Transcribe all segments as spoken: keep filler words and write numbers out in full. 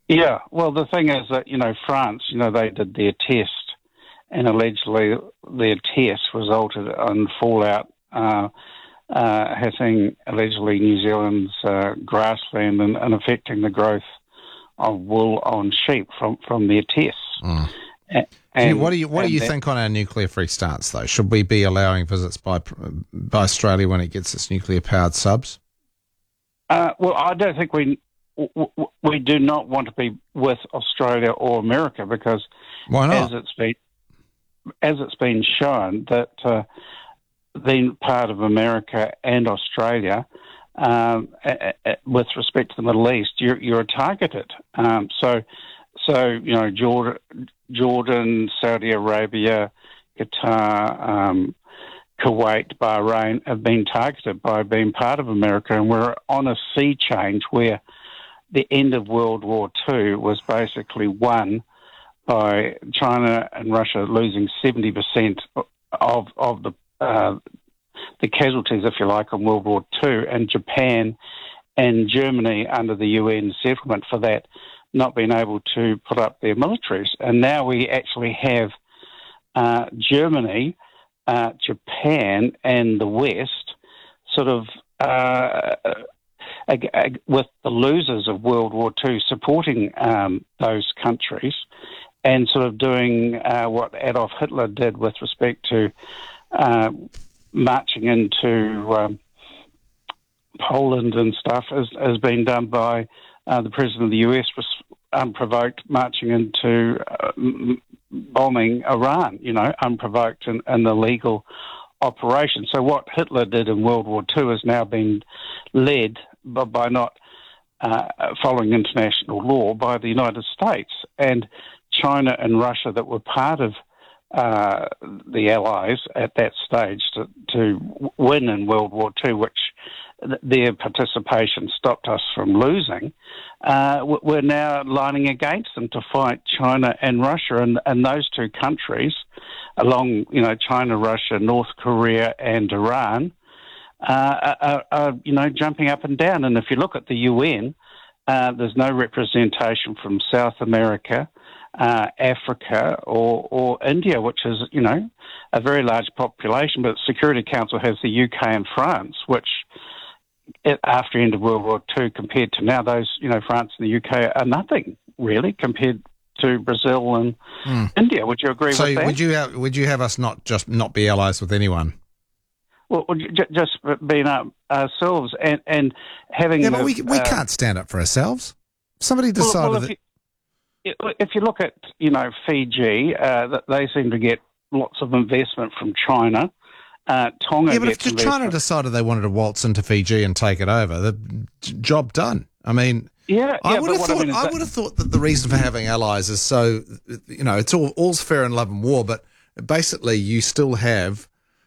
Yeah, well, the thing is that, you know, France, you know, they did their test, and allegedly their test resulted in fallout uh, uh, hitting allegedly New Zealand's uh, grassland and, and affecting the growth of wool on sheep from, from their tests. Mm. A- Do you, And, what do you what do and you that, think on our nuclear-free stance, though? Should we be allowing visits by by Australia when it gets its nuclear-powered subs? uh, well, I don't think we w- w- we do not want to be with Australia or America because, Why as not? it's been as it's been shown that uh, being part of America and Australia, um, a- a- with respect to the Middle East, you're, you're targeted. Um, so, so you know, Jordan, Jordan, Saudi Arabia, Qatar, um, Kuwait, Bahrain have been targeted by being part of America, and we're on a sea change where the end of World War Two was basically won by China and Russia losing seventy percent of of the uh, the casualties, if you like, in World War Two, and Japan and Germany under the U N settlement for that not being able to put up their militaries. And now we actually have uh, Germany, uh, Japan, and the West sort of uh, ag- ag- with the losers of World War Two supporting um, those countries and sort of doing uh, what Adolf Hitler did with respect to uh, marching into um, Poland and stuff has, has been done by uh, the President of the U S was unprovoked, marching into uh, m- bombing Iran, you know, unprovoked and, and illegal operation. So what Hitler did in World War Two has now been led by, by not uh, following international law by the United States. And China and Russia that were part of uh, the Allies at that stage to, to win in World War Two, which th- their participation stopped us from losing, uh, w- we're now lining against them to fight China and Russia. And, and those two countries, along, you know, China, Russia, North Korea and Iran, uh, are, are, you know, jumping up and down. And if you look at the U N, uh, there's no representation from South America, Uh, Africa or, or India, which is, you know, a very large population, but the Security Council has the U K and France, which it, after the end of World War Two compared to now, those, you know, France and the U K are nothing really compared to Brazil and Mm. India. Would you agree So with that? would you have would you have us not just not be allies with anyone? Well, well, j- just being up ourselves and, and having Yeah, the, but we we uh, can't stand up for ourselves. Somebody well, decided well, if that. you, if you look at, you know, Fiji, uh, that they seem to get lots of investment from China. Uh, Tonga Yeah, but if gets China investment. decided they wanted to waltz into Fiji and take it over, the j- job done. I mean, Yeah, I yeah, would but have what thought. I mean is I that, would have thought that the reason for having allies is so, you know, it's all all's fair in love and war, but basically you still have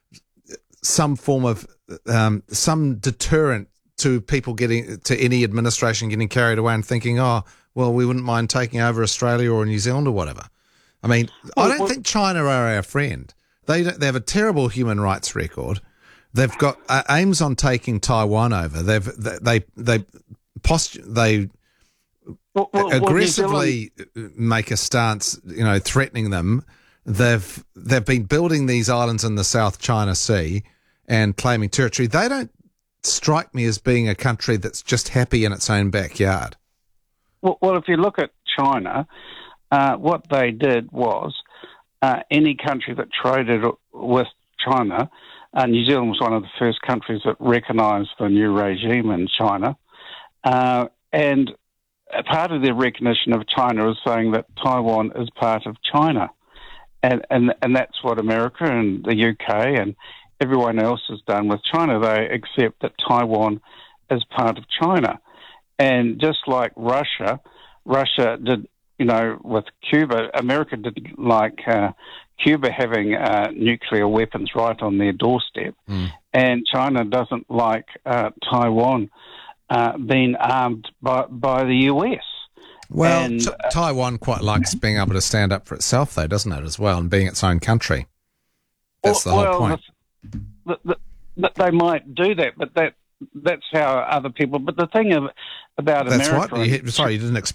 some form of um, some deterrent to people getting to any administration getting carried away and thinking, oh, well, we wouldn't mind taking over Australia or New Zealand or whatever. I mean, I well, don't well, think China are our friend. They don't, they have a terrible human rights record. They've got uh, aims on taking Taiwan over. They've they they they, post, they well, well, well, New Zealand, aggressively make a stance, you know, threatening them. They've they've been building these islands in the South China Sea and claiming territory. They don't strike me as being a country that's just happy in its own backyard. well, well, if you look at China, uh, what they did was uh, any country that traded with China, uh, New Zealand was one of the first countries that recognised the new regime in China, uh, and part of their recognition of China is saying that Taiwan is part of China. And, and and that's what America and the U K and everyone else has done with China. They accept that Taiwan is part of China. And just like Russia, Russia did, you know, with Cuba, America didn't like uh, Cuba having uh, nuclear weapons right on their doorstep. Mm. And China doesn't like uh, Taiwan uh, being armed by, by the U S. Well, And, t- Taiwan quite likes being able to stand up for itself, though, doesn't it, as well, and being its own country. That's the whole well, point. The, the, the, they might do that, but that that's how other people. But the thing of, about That's America, what. You, sorry, you didn't